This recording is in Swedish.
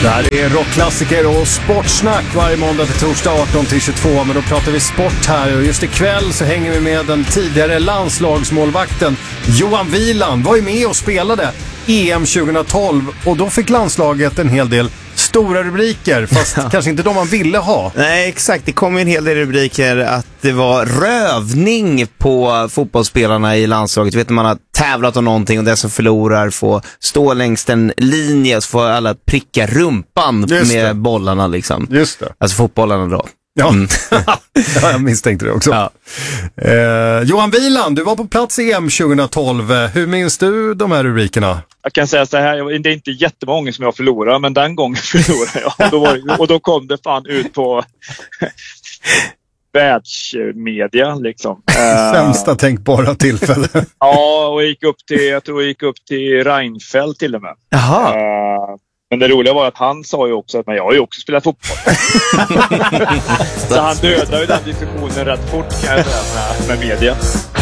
Det här är rockklassiker och sportsnack varje måndag till torsdag 18-22. Men då pratar vi sport här och just ikväll så hänger vi med den tidigare landslagsmålvakten Johan Wieland. Var ju med och spelade EM 2012 och då fick landslaget en hel del stora rubriker, fast kanske inte de man ville ha. Nej, exakt. Det kom en hel del rubriker att det var rövning på fotbollsspelarna i landslaget. Vet man har tävlat om någonting och den som förlorar får stå längs en linje och så får alla pricka rumpan med bollarna liksom. Just det. Alltså fotbollarna då. Ja, ja, jag misstänkte det också. Ja. Johan Wieland, du var på plats i EM 2012. Hur minns du de här rubrikerna? Jag kan säga så här, det är inte jättemånga som jag förlorar, men den gången förlorade jag. Och då kom det fan ut på världsmedia liksom. Sämsta tänkbara tillfälle. Ja, och jag tror jag gick upp till Reinfeldt till och med. Jaha. Men det roliga var att han sa ju också att jag har ju också spelat fotboll. Så han dödade ju den diskussionen rätt fort kan jag säga med media.